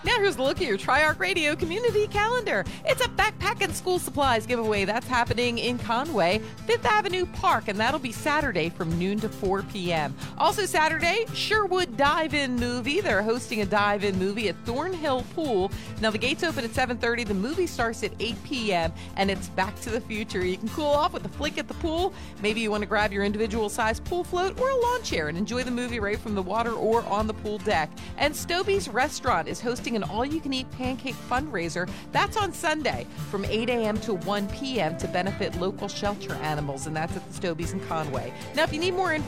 Now here's a look at your Triarch Radio community calendar. It's a backpack and school supplies giveaway that's happening in Conway, Fifth Avenue Park, and that'll be Saturday from noon to 4 p.m. Also Saturday, Sherwood Dive-In Movie. They're hosting a dive-in movie at Thornhill Pool. Now the gates open at 7:30. The movie starts at 8 p.m. and it's Back to the Future. You can cool off with a flick at the pool. Maybe you want to grab your individual size pool float or a lawn chair and enjoy the movie right from the water or on the pool deck. And Stobie's Restaurant is hosting an all-you-can-eat pancake fundraiser. That's on Sunday from 8 a.m. to 1 p.m. to benefit local shelter animals, and that's at the Stobie's in Conway. Now, if you need more information,